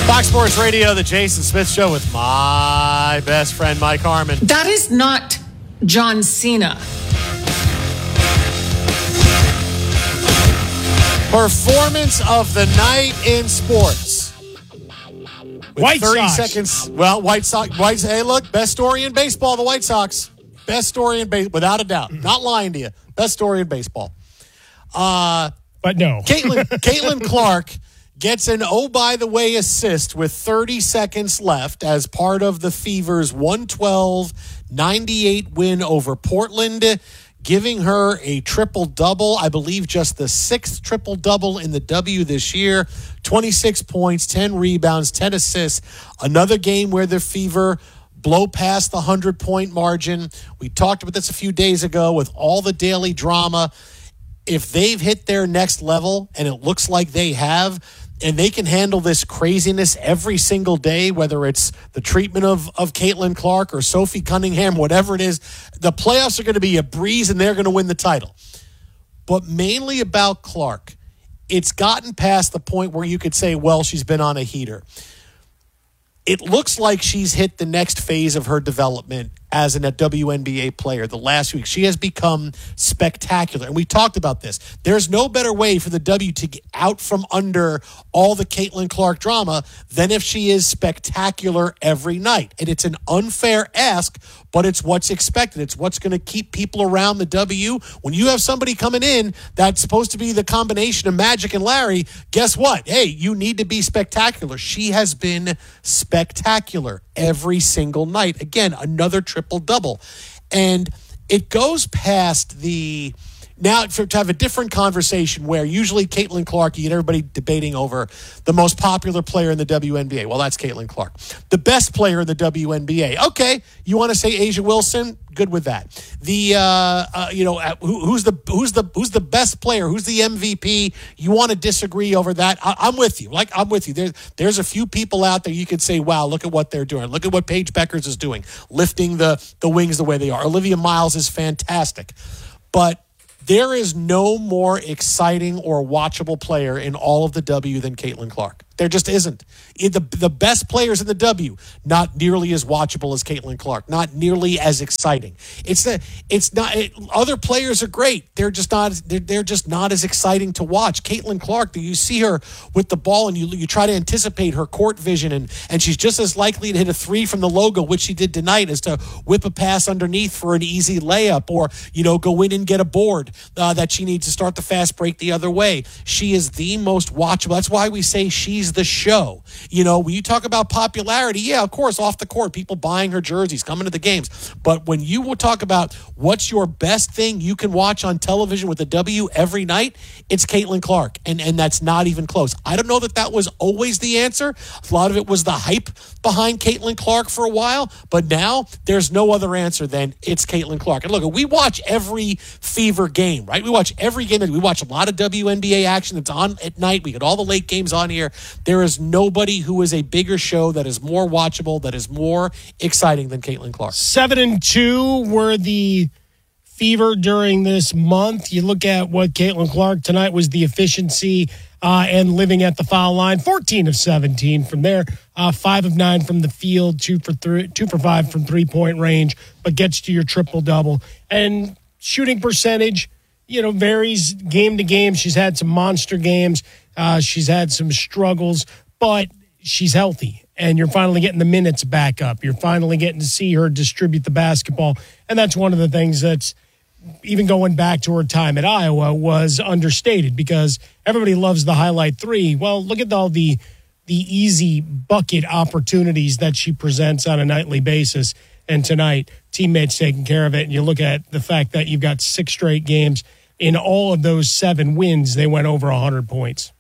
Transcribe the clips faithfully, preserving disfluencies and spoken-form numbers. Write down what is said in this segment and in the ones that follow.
Fox Sports Radio, the Jason Smith Show with my best friend, Mike Harmon. That is not John Cena. Performance of the night in sports. With White thirty Sox. seconds. Well, White Sox. White, hey, look, best story in baseball, the White Sox. Best story in baseball, without a doubt. Not lying to you. Best story in baseball. Uh, but no. Caitlin, Caitlin Clark gets an oh, by the way, assist with thirty seconds left as part of the Fever's one twelve ninety-eight win over Portland, giving her a triple-double. I believe just the sixth triple-double in the W this year. twenty-six points, ten rebounds, ten assists. Another game where the Fever blow past the hundred-point margin. We talked about this a few days ago with all the daily drama. If they've hit their next level, and it looks like they have, and they can handle this craziness every single day, whether it's the treatment of, of Caitlin Clark or Sophie Cunningham, whatever it is, the playoffs are going to be a breeze and they're going to win the title. But mainly about Clark, it's gotten past the point where you could say, well, she's been on a heater. It looks like she's hit the next phase of her development as an W N B A player the last week. She has become spectacular. And we talked about this. There's no better way for the W to get out from under all the Caitlin Clark drama than if she is spectacular every night. And it's an unfair ask, but it's what's expected. It's what's going to keep people around the W. When you have somebody coming in that's supposed to be the combination of Magic and Larry, guess what? Hey, you need to be spectacular. She has been spectacular every single night. Again, another triple-double. And it goes past the... Now, for, to have a different conversation where usually Caitlin Clark, you get everybody debating over the most popular player in the W N B A. Well, that's Caitlin Clark. The best player in the W N B A. Okay, you want to say A'ja Wilson? Good with that. The uh, uh, you know who, who's the who's the who's the best player? Who's the M V P? You want to disagree over that? I, I'm with you. Like I'm with you. There's there's a few people out there you could say, wow, look at what they're doing. Look at what Paige Beckers is doing, lifting the the wings the way they are. Olivia Miles is fantastic, but there is no more exciting or watchable player in all of the W than Caitlin Clark. There just isn't. The, the best players in the W, not nearly as watchable as Caitlin Clark, not nearly as exciting. It's the, it's not. It, other players are great. They're just not. They're, they're just not as exciting to watch. Caitlin Clark, you see her with the ball, and you you try to anticipate her court vision, and and she's just as likely to hit a three from the logo, which she did tonight, as to whip a pass underneath for an easy layup, or you know go in and get a board uh, that she needs to start the fast break the other way. She is the most watchable. That's why we say she's the show. You know, when you talk about popularity, yeah, of course, off the court, people buying her jerseys, coming to the games. But when you will talk about what's your best thing you can watch on television with the W every night, it's Caitlin Clark. And, and that's not even close. I don't know that that was always the answer. A lot of it was the hype behind Caitlin Clark for a while. But now there's no other answer than it's Caitlin Clark. And look, we watch every Fever game, right? We watch every game. We watch a lot of W N B A action that's on at night. We get all the late games on here. There is nobody who is a bigger show that is more watchable, that is more exciting than Caitlin Clark. Seven and two were the Fever during this month. You look at what Caitlin Clark tonight was, the efficiency uh, and living at the foul line. fourteen of seventeen from there. Uh, five of nine from the field, two for three, two for five from three-point range, but gets to your triple-double. And shooting percentage, you know, varies game to game. She's had some monster games. Uh, she's had some struggles, but she's healthy, and you're finally getting the minutes back up. You're finally getting to see her distribute the basketball, and that's one of the things that's, even going back to her time at Iowa, was understated, because everybody loves the highlight three. Well, look at all the the easy bucket opportunities that she presents on a nightly basis, and tonight, teammates taking care of it, and you look at the fact that you've got six straight games. In all of those seven wins, they went over one hundred points.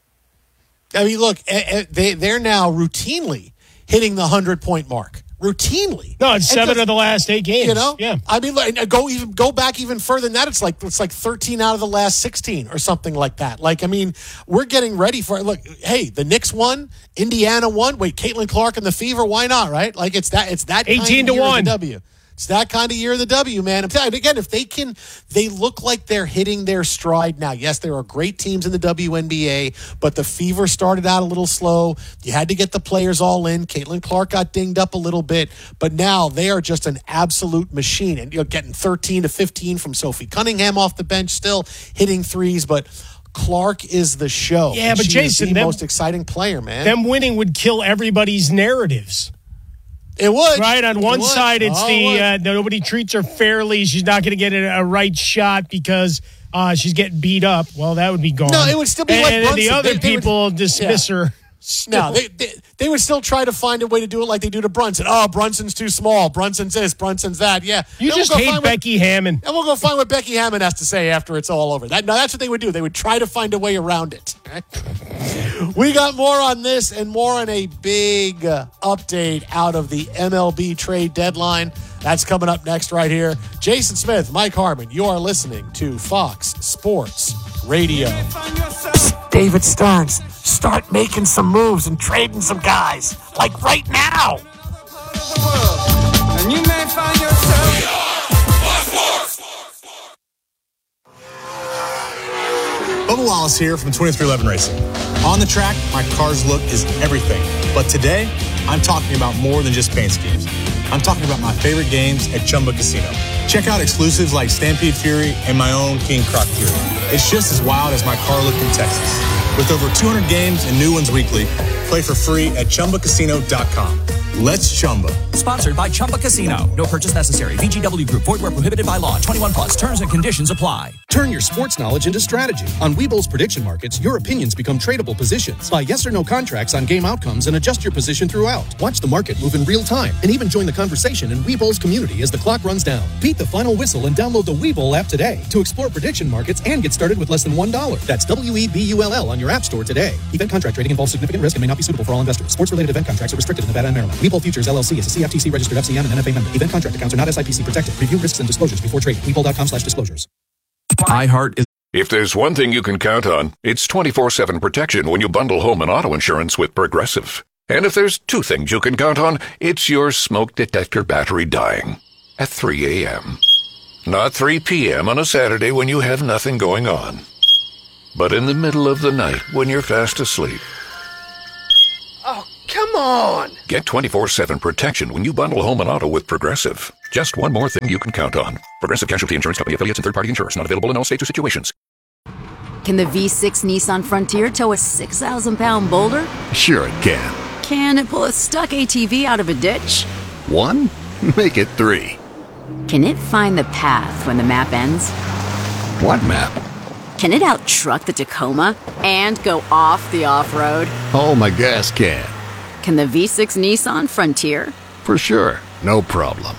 I mean, look, they, they're now routinely hitting the hundred-point mark. Routinely. No, it's seven of the last eight games. You know? Yeah. I mean, go even go back even further than that. It's like it's like thirteen out of the last sixteen or something like that. Like, I mean, we're getting ready for it. Look, hey, the Knicks won, Indiana won. Wait, Caitlin Clark and the Fever, why not, right? Like, it's that it's that eighteen to one W. It's that kind of year in the W, man. I'm telling you, again, if they can, they look like they're hitting their stride now. Yes, there are great teams in the W N B A, but the Fever started out a little slow. You had to get the players all in. Caitlin Clark got dinged up a little bit, but now they are just an absolute machine. And you're getting thirteen to fifteen from Sophie Cunningham off the bench, still hitting threes, but Clark is the show. Yeah, but she Jason, is the them, most exciting player, man. Them winning would kill everybody's narratives. It would. Right, on one it side, it's oh, the it uh, nobody treats her fairly. She's not going to get a, a right shot because uh, she's getting beat up. Well, that would be gone. No, it would still be and, like and Brunson. the other They- they people would- dismiss yeah. her. Still. No, they, they they would still try to find a way to do it like they do to Brunson. Oh, Brunson's too small. Brunson's this. Brunson's that. Yeah, You Then just we'll go hate find Becky Hammond. What, and we'll go find what Becky Hammond has to say after it's all over. That no, that's what they would do. They would try to find a way around it. Okay? We got more on this and more on a big uh, update out of the M L B trade deadline. That's coming up next right here. Jason Smith, Mike Harmon. You are listening to Fox Sports Radio. David Stearns, start making some moves and trading some guys, like right now. And you may find yourself. Bubba Wallace here from twenty-three eleven Racing. On the track, my car's look is everything. But today, I'm talking about more than just paint schemes. I'm talking about my favorite games at Chumba Casino. Check out exclusives like Stampede Fury and my own King Croc Fury. It's just as wild as my car look in Texas. With over two hundred games and new ones weekly, play for free at Chumba Casino dot com. Let's Chumba. Sponsored by Chumba Casino. No purchase necessary. V G W Group. Void where prohibited by law. twenty-one plus. Terms and conditions apply. Turn your sports knowledge into strategy. On Webull's prediction markets, your opinions become tradable positions. Buy yes or no contracts on game outcomes and adjust your position throughout. Watch the market move in real time and even join the conversation in Webull's community as the clock runs down. Beat the final whistle and download the Webull app today to explore prediction markets and get started with less than one dollar. That's W E B U L L on your app store today. Event contract trading involves significant risk and may not be suitable for all investors. Sports-related event contracts are restricted in Nevada and Maryland. Webull Futures L L C is a C F T C registered F C M and N F A member. Event contract accounts are not S I P C protected. Review risks and disclosures before trading. Webull.com slash disclosures. iHeart is... If there's one thing you can count on, it's twenty-four seven protection when you bundle home and auto insurance with Progressive. And if there's two things you can count on, it's your smoke detector battery dying at three a.m. Not three p.m. on a Saturday when you have nothing going on, but in the middle of the night when you're fast asleep. Oh, come on! Get twenty-four seven protection when you bundle home and auto with Progressive. Just one more thing you can count on. Progressive Casualty Insurance Company affiliates and third-party insurers. Not available in all states or situations. Can the V six Nissan Frontier tow a six thousand pound boulder? Sure it can. Can it pull a stuck A T V out of a ditch? One? Make it three. Can it find the path when the map ends? What map? Can it out-truck the Tacoma and go off the off-road? Oh, my gas can. Can the V six Nissan Frontier? For sure. No problem.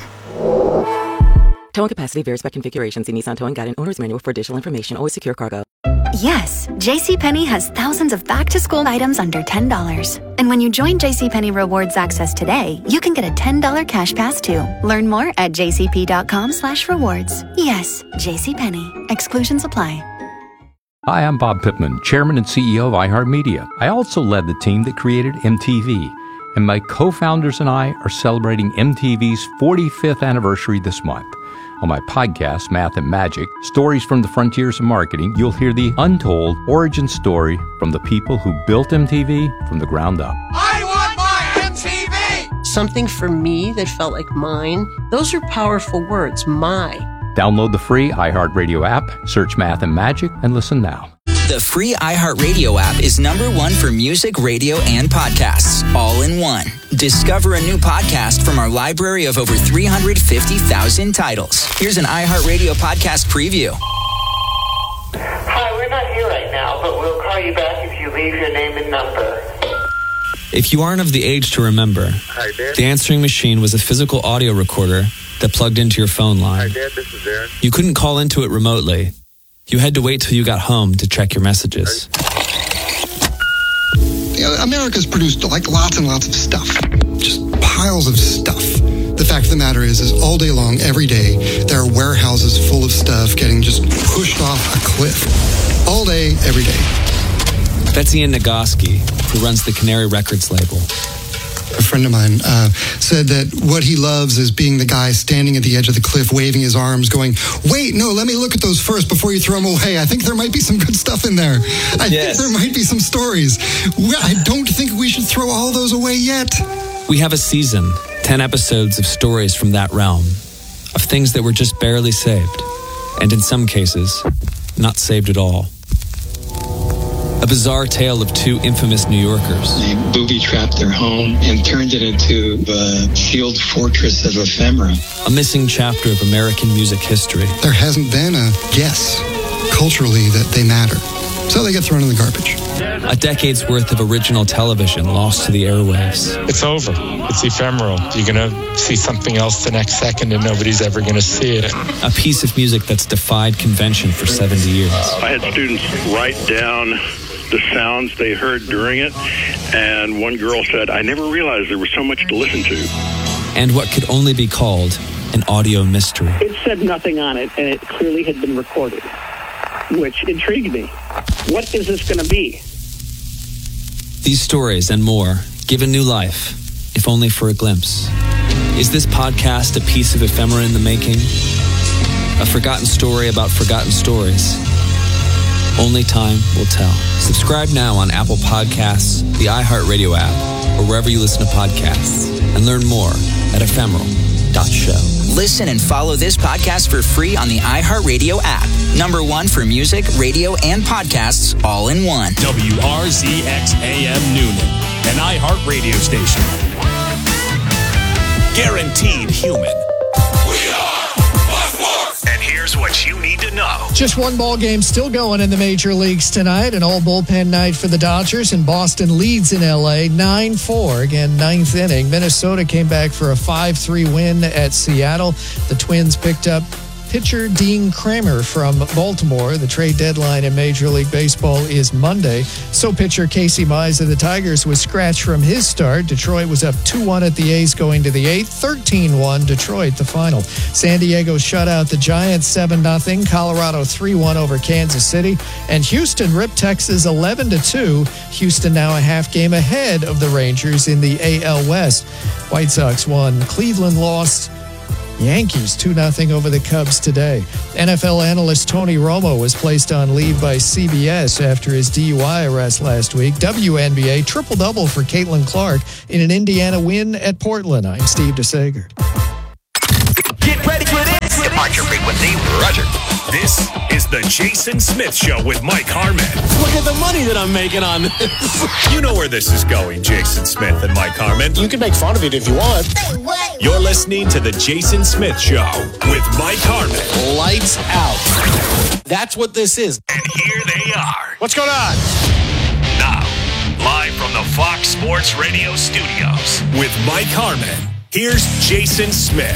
Towing capacity varies by configuration. See Nissan Towing Guide and Owner's Manual for additional information. Always secure cargo. Yes, JCPenney has thousands of back-to-school items under ten dollars. And when you join JCPenney Rewards Access today, you can get a ten dollars cash pass too. Learn more at jcp.com slash rewards. Yes, JCPenney. Exclusions apply. Hi, I'm Bob Pittman, Chairman and C E O of iHeartMedia. I also led the team that created M T V. And my co-founders and I are celebrating M T V's forty-fifth anniversary this month. On my podcast, Math and Magic, Stories from the Frontiers of Marketing, you'll hear the untold origin story from the people who built M T V from the ground up. I want my M T V! Something for me that felt like mine. Those are powerful words, my. Download the free iHeartRadio app, search Math and Magic, and listen now. The free iHeartRadio app is number one for music, radio, and podcasts, all in one. Discover a new podcast from our library of over three hundred fifty thousand titles. Here's an iHeartRadio podcast preview. Hi, we're not here right now, but we'll call you back if you leave your name and number. If you aren't of the age to remember, Hi, Dad. the answering machine was a physical audio recorder that plugged into your phone line. Hi, Dad. This is Aaron. You couldn't call into it remotely. You had to wait till you got home to check your messages. You know, America's produced like lots and lots of stuff. Just piles of stuff. The fact of the matter is, is all day long, every day, there are warehouses full of stuff getting just pushed off a cliff. All day, every day. That's Ian Nagoski, who runs the Canary Records label. friend of mine, uh, said that what he loves is being the guy standing at the edge of the cliff, waving his arms, going, wait, no, let me look at those first before you throw them away. I think there might be some good stuff in there. I Yes. think there might be some stories. Well, I don't think we should throw all those away yet. We have a season, ten episodes of stories from that realm, of things that were just barely saved, and in some cases, not saved at all. A bizarre tale of two infamous New Yorkers. They booby-trapped their home and turned it into a sealed fortress of ephemera. A missing chapter of American music history. There hasn't been a guess culturally that they matter. So they get thrown in the garbage. A decade's worth of original television lost to the airwaves. It's over. It's ephemeral. You're going to see something else the next second and nobody's ever going to see it. A piece of music that's defied convention for seventy years. I had students write down the sounds they heard during it, and one girl said, I never realized there was so much to listen to. And what could only be called an audio mystery. It said nothing on it, and it clearly had been recorded, which intrigued me. What is this going to be? These stories and more given new life, if only for a glimpse. Is this podcast a piece of ephemera in the making? A forgotten story about forgotten stories? Only time will tell. Subscribe now on Apple Podcasts, the iHeartRadio app, or wherever you listen to podcasts, and learn more at ephemeral dot show. Listen and follow this podcast for free on the iHeartRadio app. Number one for music, radio, and podcasts all in one. W R Z X A M Noonan, an iHeart radio station. Guaranteed human. We are Buffalo. And here's what you need to know. Just one ball game still going in the major leagues tonight. An all bullpen night for the Dodgers, and Boston leads in L A nine four. Again, ninth inning. Minnesota came back for a five three win at Seattle. The Twins picked up pitcher Dean Kramer from Baltimore. The trade deadline in Major League Baseball is Monday. So pitcher Casey Mize of the Tigers was scratched from his start. Detroit was up two one at the A's going to the eighth. thirteen one Detroit, the final. San Diego shut out the Giants seven nothing. Colorado three one over Kansas City. And Houston ripped Texas eleven to two. Houston now a half game ahead of the Rangers in the A L West. White Sox won. Cleveland lost. Yankees two nothing over the Cubs today. N F L analyst Tony Romo was placed on leave by C B S after his D U I arrest last week. W N B A triple-double for Caitlin Clark in an Indiana win at Portland. I'm Steve DeSager. Get ready for this. Departure frequency, Roger. This is the Jason Smith Show with Mike Harmon. Look at the money that I'm making on this. You know where this is going, Jason Smith and Mike Harmon. You can make fun of it if you want. You're listening to the Jason Smith Show with Mike Harmon. Lights out. That's what this is. And here they are. What's going on? Now, live from the Fox Sports Radio studios with Mike Harmon. Here's Jason Smith.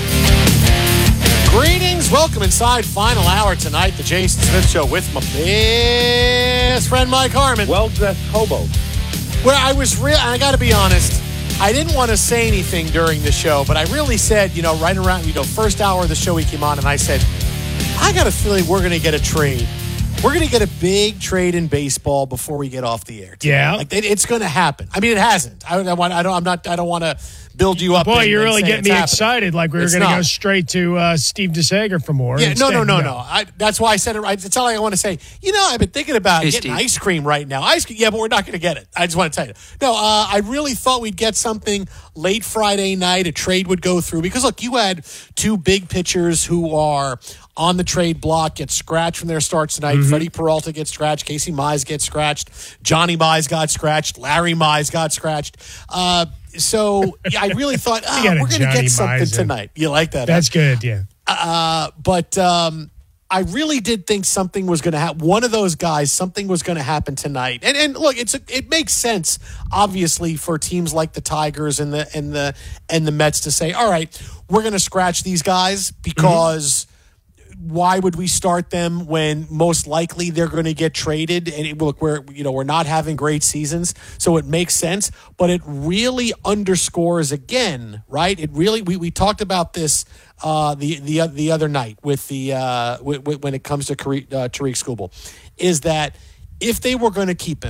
Greetings. Welcome inside final hour tonight. The Jason Smith Show with my best friend Mike Harmon. Well-dressed hobo. Where I was real, I got to be honest, I didn't want to say anything during the show, but I really said, you know, right around, you know, first hour of the show he came on, and I said, I got a feeling we're going to get a trade. We're going to get a big trade in baseball before we get off the air today. Yeah, like it, it's going to happen. I mean, it hasn't. I, I want. I don't. I'm not. I don't want to build you up. Boy, and, you're and really getting me happening. excited. Like we were It's going to not. go straight to uh, Steve DeSager for more. Yeah, Instead, no, no, no, no. I, that's why I said it right. It's all I want to say. You know, I've been thinking about Hey, getting Steve. ice cream right now. Ice cream, yeah, but we're not going to get it. I just want to tell you. No, uh, I really thought we'd get something late Friday night. A trade would go through because look, you had two big pitchers who are on the trade block get scratched from their starts tonight. Mm-hmm. Freddie Peralta gets scratched. Casey Mize gets scratched. Johnny Mize got scratched. Larry Mize got scratched. Uh, so yeah, I really thought ah, You got a we're going to Johnny get something Mize in. tonight. You like that? That's huh? good, yeah. Uh, but um, I really did think something was going to happen. One of those guys, something was going to happen tonight. And and look, it's a, it makes sense, obviously, for teams like the Tigers and the and the and the Mets to say, all right, we're going to scratch these guys because. Mm-hmm. Why would we start them when most likely they're going to get traded? And it, look, we're you know we're not having great seasons, so it makes sense. But it really underscores again, right? It really we, we talked about this uh, the the the other night with the uh, with, with, when it comes to Tariq, uh, Tariq Skubal, is that if they were going to keep him,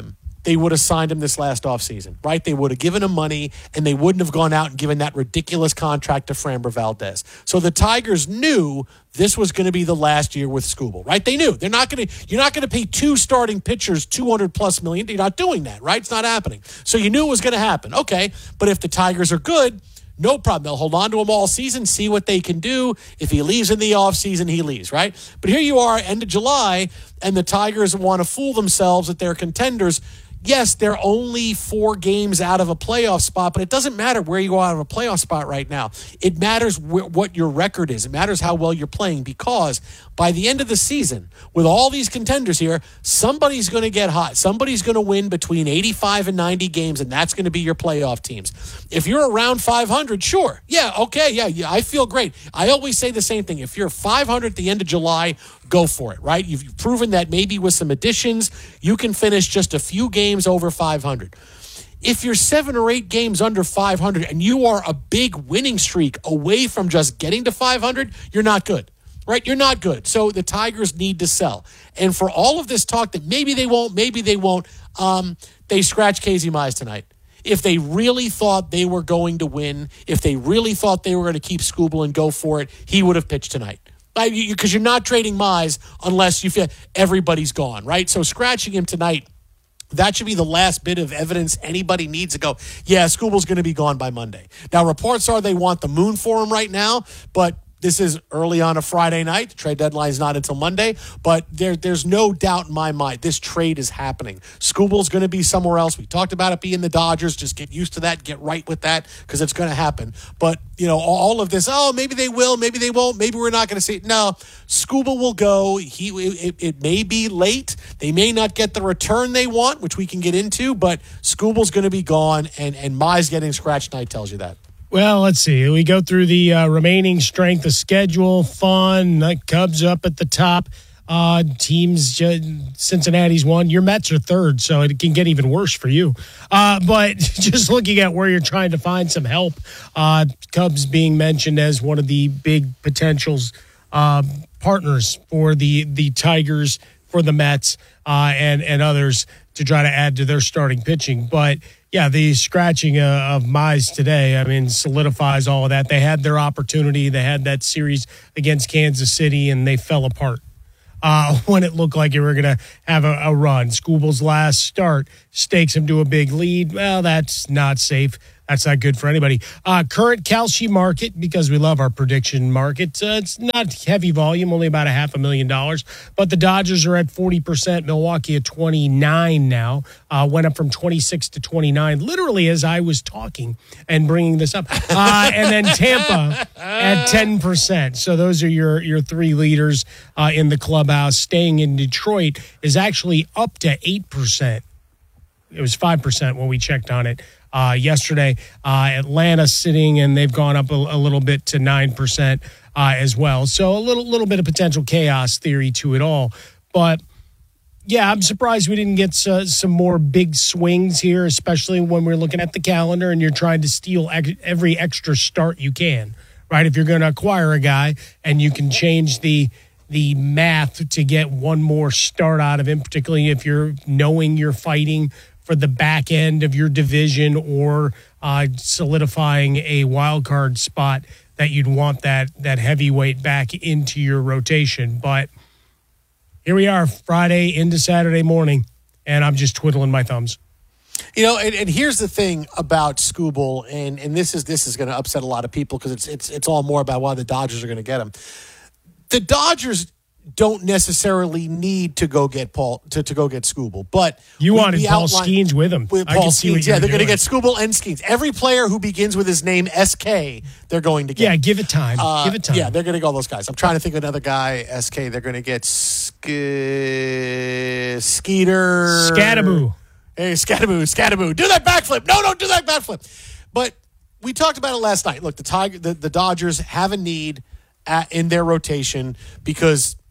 they would have signed him this last offseason, right? They would have given him money, and they wouldn't have gone out and given that ridiculous contract to Framber Valdez. So the Tigers knew this was going to be the last year with Skubal, right? They knew. They're not going to, you're not going to pay two starting pitchers two hundred plus million. You're not doing that, right? It's not happening. So you knew it was going to happen. Okay, but if the Tigers are good, no problem. They'll hold on to him all season, see what they can do. If he leaves in the offseason, he leaves, right? But here you are, end of July, and the Tigers want to fool themselves that they're contenders. Yes, they're only four games out of a playoff spot, but it doesn't matter where you are out of a playoff spot right now. It matters wh- what your record is. It matters how well you're playing, because by the end of the season, with all these contenders here, somebody's going to get hot. Somebody's going to win between eighty-five and ninety games, and that's going to be your playoff teams. If you're around five hundred, sure. Yeah, okay, yeah, yeah, I feel great. I always say the same thing. If you're five hundred at the end of July, go for it, right? You've proven that maybe with some additions, you can finish just a few games over five hundred. If you're seven or eight games under five hundred and you are a big winning streak away from just getting to five hundred, you're not good, right? You're not good. So the Tigers need to sell. And for all of this talk that maybe they won't, maybe they won't, um, they scratched Casey Mize tonight. If they really thought they were going to win, if they really thought they were going to keep Skubal and go for it, he would have pitched tonight. Because you're not trading Mize unless you feel everybody's gone, right? So scratching him tonight, that should be the last bit of evidence anybody needs to go, yeah, Skubal's going to be gone by Monday. Now, reports are they want the moon for him right now, but this is early on a Friday night. The trade deadline is not until Monday, but there, there's no doubt in my mind this trade is happening. Skubal's going to be somewhere else. We talked about it being the Dodgers. Just get used to that. Get right with that, because it's going to happen. But, you know, all of this, oh, maybe they will, maybe they won't, maybe we're not going to see it. No, Skubal will go. He it, it may be late. They may not get the return they want, which we can get into, but Skubal's going to be gone, and, and Mize getting scratched tonight tells you that. Well, let's see. We go through the uh, remaining strength of schedule. Fun. Uh, Cubs up at the top. Uh, teams, uh, Cincinnati's one. Your Mets are third, so it can get even worse for you. Uh, but just looking at where you're trying to find some help, uh, Cubs being mentioned as one of the big potentials, uh, partners for the, the Tigers, for the Mets, uh, and, and others to try to add to their starting pitching. But yeah, the scratching uh, of Mize today, I mean, solidifies all of that. They had their opportunity. They had that series against Kansas City, and they fell apart uh, when it looked like you were going to have a, a run. Skubal's last start stakes him to a big lead. Well, that's not safe. That's not good for anybody. Uh, current Kalshi market, because we love our prediction market, uh, it's not heavy volume, only about a half a million dollars. But the Dodgers are at forty percent, Milwaukee at twenty-nine now. Uh, went up from twenty-six to twenty-nine, literally as I was talking and bringing this up. Uh, and then Tampa at ten percent. So those are your, your three leaders uh, in the clubhouse. Staying in Detroit is actually up to eight percent. It was five percent when we checked on it. Uh, yesterday, uh, Atlanta sitting, and they've gone up a, a little bit to nine percent uh, as well. So a little little bit of potential chaos theory to it all. But, yeah, I'm surprised we didn't get uh, some more big swings here, especially when we're looking at the calendar and you're trying to steal ex- every extra start you can, right? If you're going to acquire a guy and you can change the the math to get one more start out of him, particularly if you're knowing you're fighting for the back end of your division or uh, solidifying a wild card spot, that you'd want that that heavyweight back into your rotation. But here we are, Friday into Saturday morning, and I'm just twiddling my thumbs. You know, and, and here's the thing about Skubal, and and this is this is going to upset a lot of people, because it's it's it's all more about why the Dodgers are going to get him. The Dodgers don't necessarily need to go get Paul to, to go get Skubal, but you wanted Paul Skeens with him. With Paul Skeens, yeah, they're going to get Skubal and Skeens. Every player who begins with his name S K, they're going to get. Yeah, give it time. Uh, give it time. Yeah, they're going to get all those guys. I'm trying to think of another guy. S K, they're going to get Ske- Skeeter Scattaboo. Hey, Scattaboo, Scattaboo, do that backflip. No, don't do that backflip. But we talked about it last night. Look, the Tiger, the, the Dodgers have a need at, in their rotation, because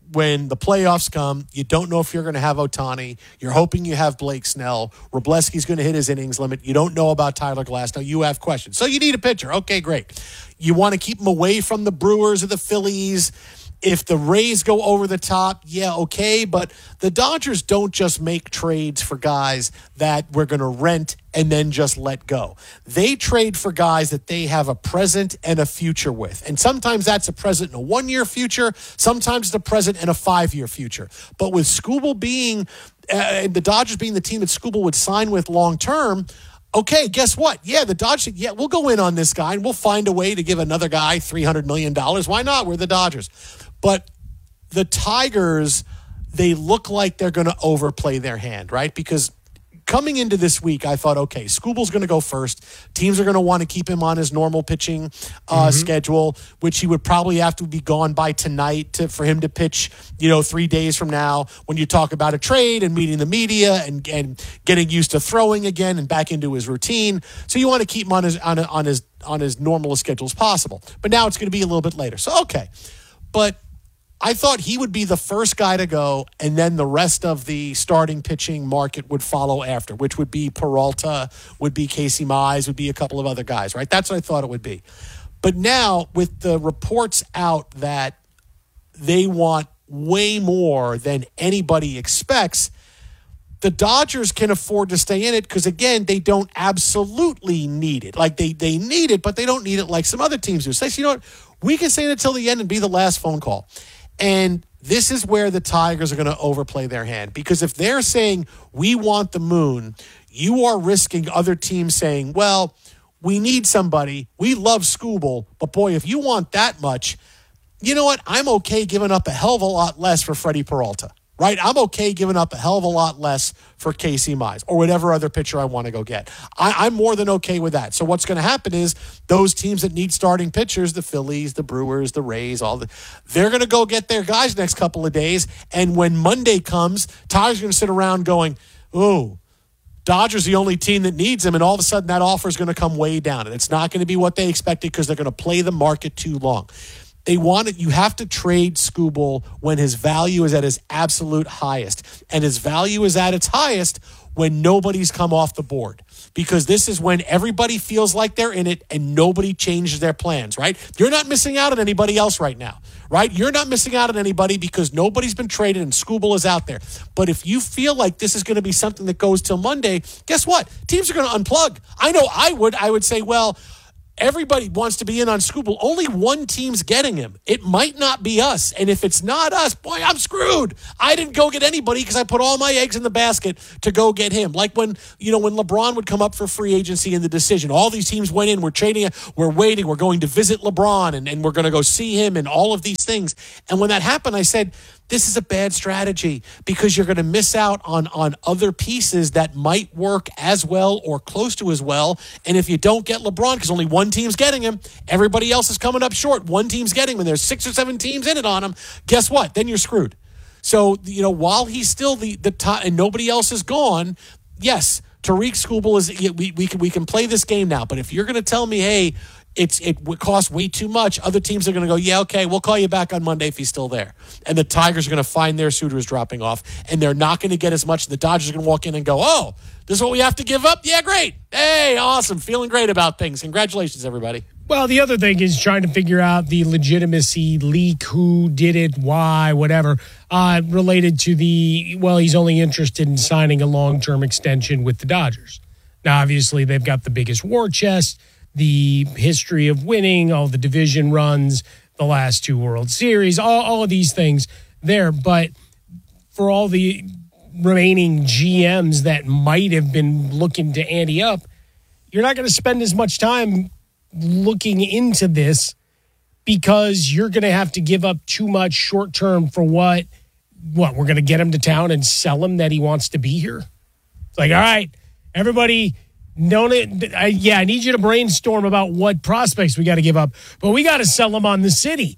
when the playoffs come, you don't know if you're going to have Ohtani. You're hoping you have Blake Snell. Wroblewski's going to hit his innings limit. You don't know about Tyler Glasnow. You have questions. So you need a pitcher. Okay, great. You want to keep him away from the Brewers or the Phillies. If the Rays go over the top, yeah, okay. But the Dodgers don't just make trades for guys that we're going to rent and then just let go. They trade for guys that they have a present and a future with. And sometimes that's a present and a one-year future. Sometimes it's a present and a five-year future. But with Skubal being, uh, the Dodgers being the team that Skubal would sign with long-term, okay, guess what? Yeah, the Dodgers, yeah, we'll go in on this guy and we'll find a way to give another guy three hundred million dollars. Why not? We're the Dodgers. But the Tigers, they look like they're going to overplay their hand, right? Because coming into this week, I thought, okay, Skubal's going to go first. Teams are going to want to keep him on his normal pitching uh, mm-hmm. schedule, which he would probably have to be gone by tonight to, for him to pitch, you know, three days from now. When you talk about a trade and meeting the media and, and getting used to throwing again and back into his routine. So you want to keep him on his, on, on his, on his normal schedule as possible. But now it's going to be a little bit later. So, okay. But I thought he would be the first guy to go, and then the rest of the starting pitching market would follow after, which would be Peralta, would be Casey Mize, would be a couple of other guys, right? That's what I thought it would be. But now, with the reports out that they want way more than anybody expects, the Dodgers can afford to stay in it because, again, they don't absolutely need it. Like, they, they need it, but they don't need it like some other teams do. So, you know what? We can stay in it until the end and be the last phone call. And this is where the Tigers are going to overplay their hand. Because if they're saying, we want the moon, you are risking other teams saying, well, we need somebody. We love Skubal. But, boy, if you want that much, you know what? I'm okay giving up a hell of a lot less for Freddie Peralta. Right? I'm okay giving up a hell of a lot less for Casey Mize or whatever other pitcher I want to go get. I, I'm more than okay with that. So what's going to happen is those teams that need starting pitchers, the Phillies, the Brewers, the Rays, all the, they're going to go get their guys next couple of days. And when Monday comes, Tyler's going to sit around going, ooh, Dodgers the only team that needs him, and all of a sudden that offer is going to come way down. And it's not going to be what they expected because they're going to play the market too long. They want it. You have to trade Skubal when his value is at his absolute highest. And his value is at its highest when nobody's come off the board. Because this is when everybody feels like they're in it and nobody changes their plans, right? You're not missing out on anybody else right now, right? You're not missing out on anybody because nobody's been traded and Skubal is out there. But if you feel like this is going to be something that goes till Monday, guess what? Teams are going to unplug. I know I would. I would say, well, everybody wants to be in on Skubal. Only one team's getting him. It might not be us. And if it's not us, boy, I'm screwed. I didn't go get anybody because I put all my eggs in the basket to go get him. Like when, you know, when LeBron would come up for free agency in the decision, all these teams went in, we're trading, we're waiting, we're going to visit LeBron and, and we're going to go see him and all of these things. And when that happened, I said, this is a bad strategy because you're going to miss out on, on other pieces that might work as well or close to as well. And if you don't get LeBron, because only one team's getting him, everybody else is coming up short. One team's getting him, and there's six or seven teams in it on him. Guess what? Then you're screwed. So, you know, while he's still the, the top and nobody else is gone, yes, Tariq Skubal is, we, we, can, we can play this game now. But if you're going to tell me, hey, It's it would cost way too much, other teams are going to go, yeah, okay, we'll call you back on Monday if he's still there. And the Tigers are going to find their suitors dropping off, and they're not going to get as much. The Dodgers are going to walk in and go, oh, this is what we have to give up? Yeah, great. Hey, awesome. Feeling great about things. Congratulations, everybody. Well, the other thing is trying to figure out the legitimacy, leak, who did it, why, whatever, uh, related to the, well, he's only interested in signing a long-term extension with the Dodgers. Now, obviously, they've got the biggest war chest, the history of winning, all the division runs, the last two World Series, all, all of these things there. But for all the remaining G Ms that might have been looking to ante up, you're not going to spend as much time looking into this because you're going to have to give up too much short term for what, what, we're going to get him to town and sell him that he wants to be here? It's like, all right, everybody... Don't it, I, yeah, I need you to brainstorm about what prospects we got to give up, but we got to sell them on the city.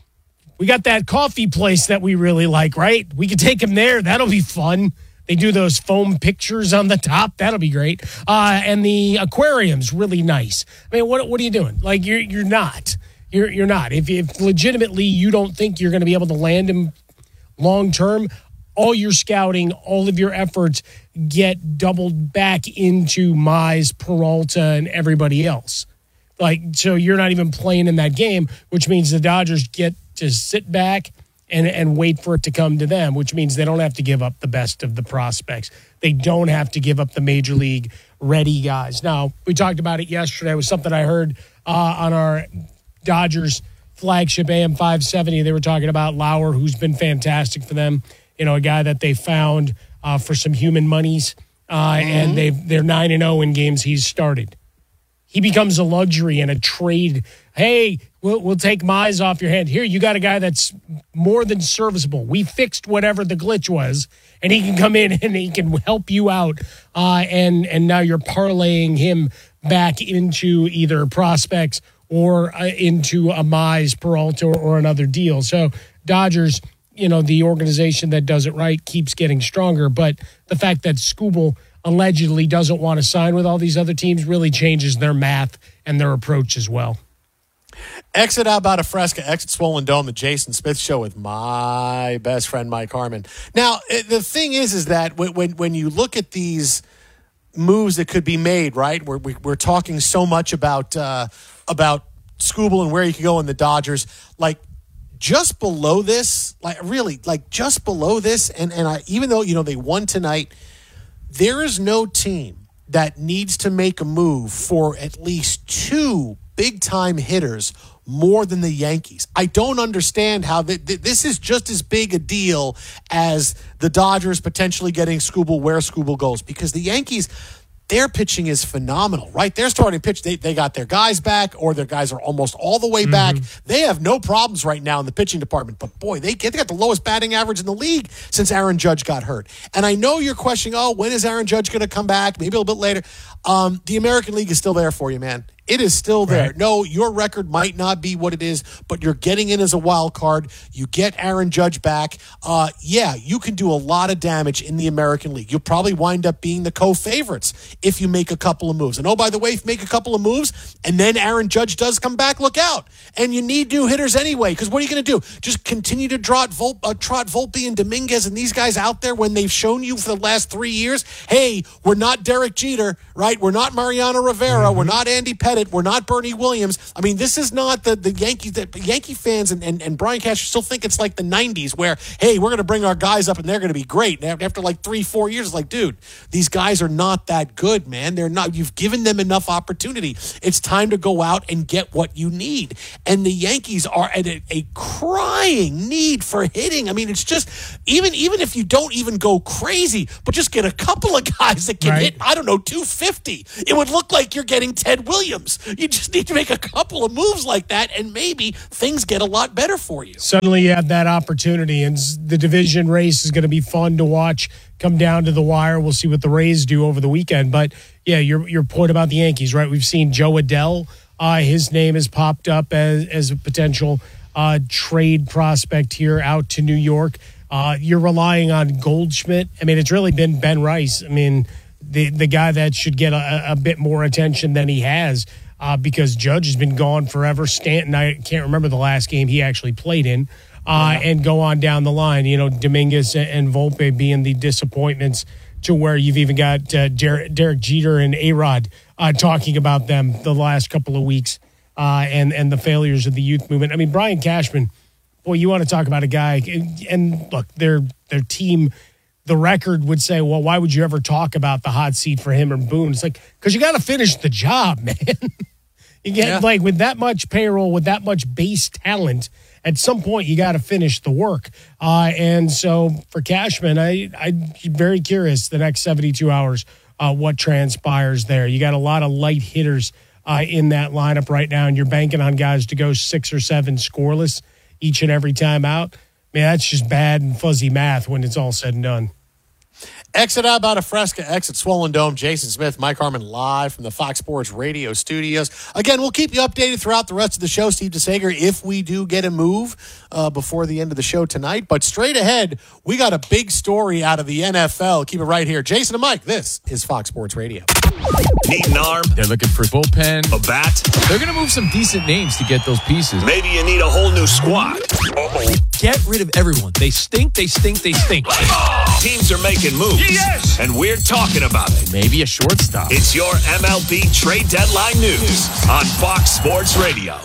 We got that coffee place that we really like, right? We could take them there. That'll be fun. They do those foam pictures on the top. That'll be great. Uh, and the aquarium's really nice. I mean, what what are you doing? Like you're you're not. You're you're not. If if legitimately you don't think you're going to be able to land him long term, all your scouting, all of your efforts get doubled back into Mize, Peralta, and everybody else. Like, so you're not even playing in that game, which means the Dodgers get to sit back and, and wait for it to come to them, which means they don't have to give up the best of the prospects. They don't have to give up the major league ready guys. Now, we talked about it yesterday. It was something I heard uh, on our Dodgers flagship A M five seventy. They were talking about Lauer, who's been fantastic for them. You know, a guy that they found uh, for some human monies, uh, mm-hmm. and they they're nine and zero in games he's started. He becomes a luxury and a trade. Hey, we'll we'll take Mize off your hand. Here, you got a guy that's more than serviceable. We fixed whatever the glitch was, and he can come in and he can help you out. Uh, and and now you're parlaying him back into either prospects or uh, into a Mize, Peralta, or, or another deal. So Dodgers, you know, the organization that does it right keeps getting stronger. But the fact that Skubal allegedly doesn't want to sign with all these other teams really changes their math and their approach as well. Exit out about a Fresca, exit Swollen Dome, the Jason Smith Show with my best friend Mike Harmon. Now, the thing is, is that when when, when you look at these moves that could be made, right? We're we, we're talking so much about uh, about Skubal and where he could go in the Dodgers, like. Just below this, like really, like just below this, and, and I, even though, you know, they won tonight, there is no team that needs to make a move for at least two big-time hitters more than the Yankees. I don't understand how the, the, this is just as big a deal as the Dodgers potentially getting Skubal where Skubal goes, because the Yankees, their pitching is phenomenal, right? Their starting pitch, they, they got their guys back, or their guys are almost all the way back. Mm-hmm. They have no problems right now in the pitching department. But, boy, they, they got the lowest batting average in the league since Aaron Judge got hurt. And I know you're questioning, oh, when is Aaron Judge going to come back? Maybe a little bit later. Um, the American League is still there for you, man. It is still there. Right. No, your record might not be what it is, but you're getting in as a wild card. You get Aaron Judge back. Uh, yeah, you can do a lot of damage in the American League. You'll probably wind up being the co-favorites if you make a couple of moves. And oh, by the way, if you make a couple of moves and then Aaron Judge does come back, look out. And you need new hitters anyway, because what are you going to do? Just continue to trot, Vol- uh, trot Volpe and Dominguez and these guys out there when they've shown you for the last three years, hey, we're not Derek Jeter, right? We're not Mariano Rivera. Mm-hmm. We're not Andy Pettit. We're not Bernie Williams. I mean, this is not the, the Yankees. The Yankee fans and, and, and Brian Cashman still think it's like the nineties where, hey, we're going to bring our guys up and they're going to be great. And after like three, four years, it's like, dude, these guys are not that good, man. They're not. You've given them enough opportunity. It's time to go out and get what you need. And the Yankees are at a, a crying need for hitting. I mean, it's just, even, even if you don't even go crazy, but just get a couple of guys that can right. hit, I don't know, two fifty. It would look like you're getting Ted Williams. You just need to make a couple of moves like that, and maybe things get a lot better for you. Suddenly you have that opportunity, and the division race is going to be fun to watch come down to the wire. We'll see what the Rays do over the weekend. But, yeah, your your point about the Yankees, right? We've seen Joe Adell. Uh, his name has popped up as, as a potential uh, trade prospect here out to New York. Uh, you're relying on Goldschmidt. I mean, it's really been Ben Rice. I mean, the, the guy that should get a, a bit more attention than he has. Uh, because Judge has been gone forever. Stanton, I can't remember the last game he actually played in. Uh, yeah. And go on down the line. You know, Dominguez and Volpe being the disappointments to where you've even got uh, Derek, Derek Jeter and A-Rod uh, talking about them the last couple of weeks uh, and, and the failures of the youth movement. I mean, Brian Cashman, boy, you want to talk about a guy. And, look, their their team, the record would say, well, why would you ever talk about the hot seat for him or Boone? It's like, because you got to finish the job, man. You get yeah. like with that much payroll, with that much base talent, at some point you got to finish the work. Uh, and so for Cashman, I, I'm very curious the next seventy-two hours uh, what transpires there. You got a lot of light hitters uh, in that lineup right now, and you're banking on guys to go six or seven scoreless each and every time out. Man, that's just bad and fuzzy math when it's all said and done. Exit out about a Fresca, exit Swollen Dome. Jason Smith, Mike Harmon live from the Fox Sports Radio studios. Again, we'll keep you updated throughout the rest of the show, Steve DeSager, if we do get a move uh, before the end of the show tonight. But straight ahead, we got a big story out of the N F L. Keep it right here. Jason and Mike, this is Fox Sports Radio. Need an arm? They're looking for bullpen. A bat? They're going to move some decent names to get those pieces. Maybe you need a whole new squad. Uh-oh. Get rid of everyone. They stink, they stink, they stink. Teams are making moves. Yes! And we're talking about it. Maybe a shortstop. It's your M L B trade deadline news on Fox Sports Radio.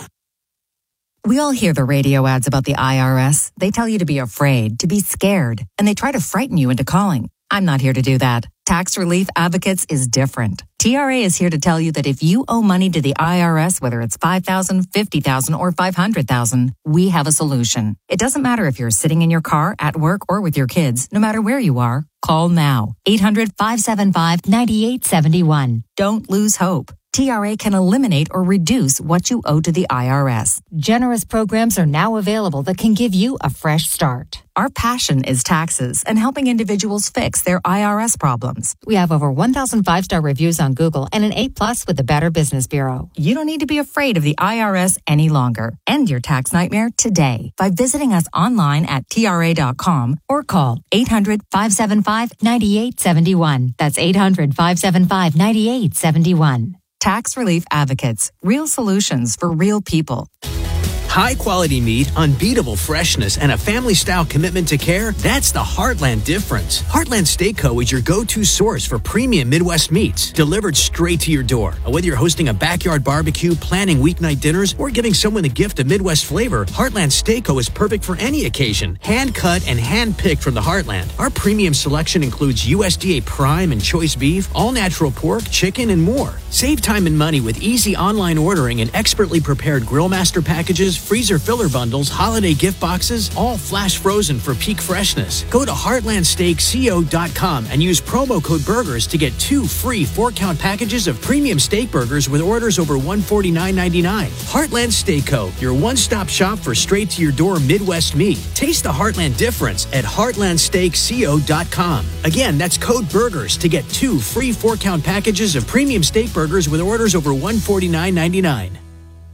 We all hear the radio ads about the I R S. They tell you to be afraid, to be scared, and they try to frighten you into calling. I'm not here to do that. Tax Relief Advocates is different. T R A is here to tell you that if you owe money to the I R S, whether it's five thousand dollars, fifty thousand dollars, or five hundred thousand dollars, we have a solution. It doesn't matter if you're sitting in your car, at work, or with your kids. No matter where you are, call now. eight hundred, five seven five, nine eight seven one. Don't lose hope. T R A can eliminate or reduce what you owe to the I R S. Generous programs are now available that can give you a fresh start. Our passion is taxes and helping individuals fix their I R S problems. We have over one thousand five-star reviews on Google and an A plus with the Better Business Bureau. You don't need to be afraid of the I R S any longer. End your tax nightmare today by visiting us online at T R A dot com or call eight hundred, five seven five, nine eight seven one. That's eight hundred, five seven five, nine eight seven one. Tax Relief Advocates. Real solutions for real people. High quality meat, unbeatable freshness, and a family style commitment to care, that's the Heartland difference. Heartland Steak Co. is your go-to source for premium Midwest meats, delivered straight to your door. Whether you're hosting a backyard barbecue, planning weeknight dinners, or giving someone a gift of Midwest flavor, Heartland Steak Co. is perfect for any occasion. Hand cut and hand picked from the Heartland. Our premium selection includes U S D A prime and choice beef, all natural pork, chicken, and more. Save time and money with easy online ordering and expertly prepared Grillmaster packages, freezer filler bundles, holiday gift boxes, all flash frozen for peak freshness. Go to heartland steak co dot com and use promo code BURGERS to get two free four-count packages of premium steak burgers with orders over one hundred forty-nine dollars and ninety-nine cents. Heartland Steak Co., your one-stop shop for straight-to-your-door Midwest meat. Taste the Heartland difference at heartland steak co dot com. Again, that's code BURGERS to get two free four-count packages of premium steak burgers with orders over one hundred forty-nine dollars and ninety-nine cents.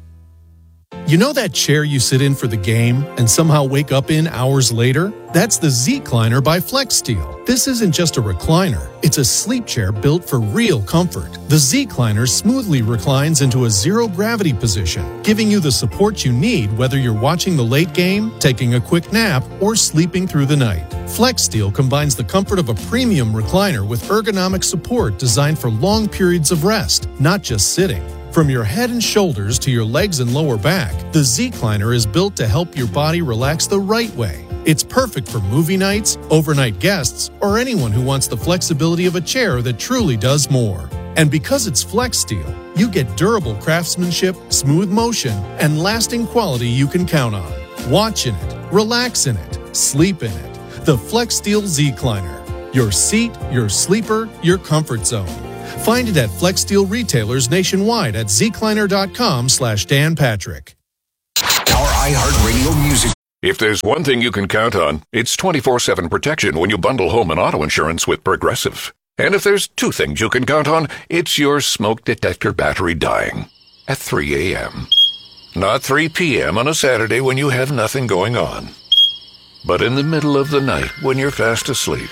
You know that chair you sit in for the game and somehow wake up in hours later? That's the Z-Cliner by FlexSteel. This isn't just a recliner. It's a sleep chair built for real comfort. The Z-Cliner smoothly reclines into a zero-gravity position, giving you the support you need whether you're watching the late game, taking a quick nap, or sleeping through the night. FlexSteel combines the comfort of a premium recliner with ergonomic support designed for long periods of rest, not just sitting. From your head and shoulders to your legs and lower back, the Z-Cliner is built to help your body relax the right way. It's perfect for movie nights, overnight guests, or anyone who wants the flexibility of a chair that truly does more. And because it's FlexSteel, you get durable craftsmanship, smooth motion, and lasting quality you can count on. Watch in it, relax in it, sleep in it. The FlexSteel Z-Cliner. Your seat, your sleeper, your comfort zone. Find it at FlexSteel retailers nationwide at zcliner.com slash Dan Patrick. Our iHeartRadio music. If there's one thing you can count on, it's twenty-four seven protection when you bundle home and auto insurance with Progressive. And if there's two things you can count on, it's your smoke detector battery dying at three a.m. Not three p.m. on a Saturday when you have nothing going on, but in the middle of the night when you're fast asleep.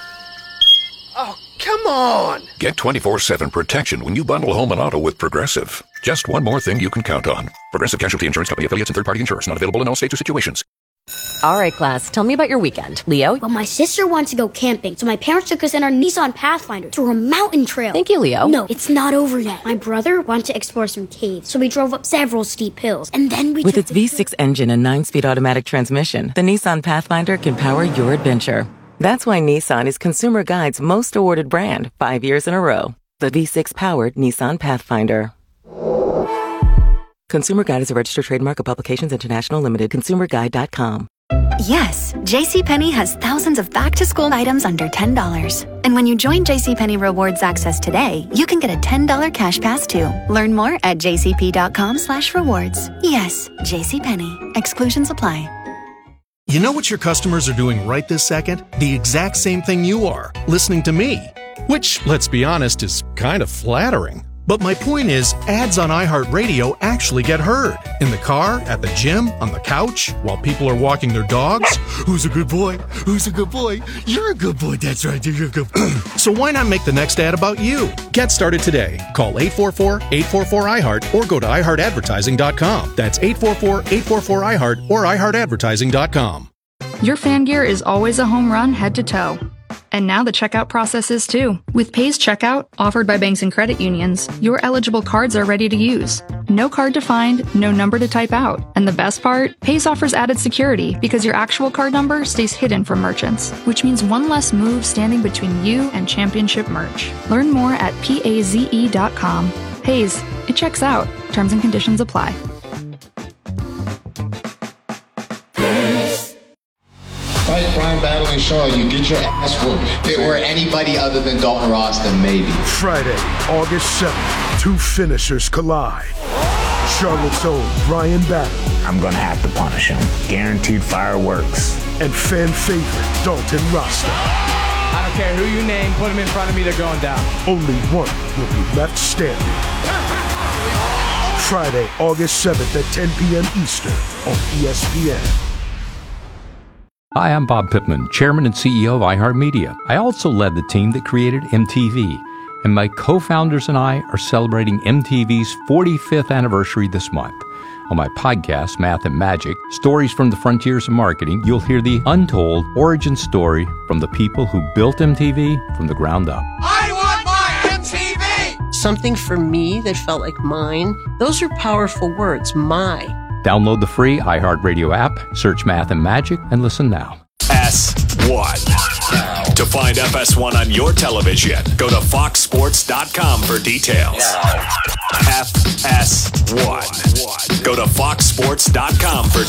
Oh, come on! Get twenty-four seven protection when you bundle home and auto with Progressive. Just one more thing you can count on. Progressive Casualty Insurance Company affiliates and third-party insurers. Not available in all states or situations. All right, class. Tell me about your weekend. Leo? Well, my sister wants to go camping, so my parents took us in our Nissan Pathfinder to a mountain trail. Thank you, Leo. No, it's not over yet. My brother wanted to explore some caves, so we drove up several steep hills, and then we With took its V six engine and nine-speed automatic transmission, the Nissan Pathfinder can power your adventure. That's why Nissan is Consumer Guide's most awarded brand, five years in a row. The V six-powered Nissan Pathfinder. Consumer Guide is a registered trademark of Publications International Limited. consumer guide dot com. Yes, JCPenney has thousands of back-to-school items under ten dollars. And when you join JCPenney Rewards Access today, you can get a ten dollars cash pass too. Learn more at jcp.com slash rewards. Yes, JCPenney. Exclusions apply. You know what your customers are doing right this second? The exact same thing you are, listening to me. Which, let's be honest, is kind of flattering. But my point is, ads on iHeartRadio actually get heard. In the car, at the gym, on the couch, while people are walking their dogs. Who's a good boy? Who's a good boy? You're a good boy. That's right. You're a good boy. So why not make the next ad about you? Get started today. Call eight four four, eight four four, I heart or go to i heart advertising dot com. That's eight four four, eight four four, I heart or i heart advertising dot com. Your fan gear is always a home run head to toe. And now the checkout process is too. With Pays Checkout, offered by banks and credit unions, your eligible cards are ready to use. No card to find, no number to type out. And the best part? Pays offers added security because your actual card number stays hidden from merchants, which means one less move standing between you and championship merch. Learn more at paze dot com. Pays, it checks out. Terms and conditions apply. Fight Brian battling Shaw, you get your ass whooped. If it were anybody other than Dalton Ross, then maybe. Friday, August seventh, two finishers collide. Charlotte's own Brian Battle. I'm gonna have to punish him. Guaranteed fireworks. And fan favorite Dalton Rasta. I don't care who you name, put him in front of me, they're going down. Only one will be left standing. Friday, August seventh at ten p.m. Eastern on E S P N. Hi, I'm Bob Pittman, Chairman and C E O of iHeartMedia. I also led the team that created M T V, and my co-founders and I are celebrating M T V's forty-fifth anniversary this month. On my podcast, Math and Magic, Stories from the Frontiers of Marketing, you'll hear the untold origin story from the people who built M T V from the ground up. I want my M T V! Something for me that felt like mine. Those are powerful words, my. Download the free iHeartRadio app, search Math and Magic, and listen now. S one. To find F S one on your television, go to fox sports dot com for details. F S one. Go to fox sports dot com for